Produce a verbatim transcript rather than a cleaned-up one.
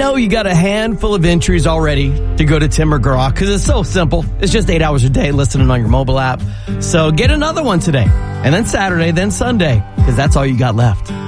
know you got a handful of entries already to go to Tim McGraw because it's so simple. It's just eight hours a day listening on your mobile app. So get another one today, and then Saturday, then Sunday, because that's all you got left.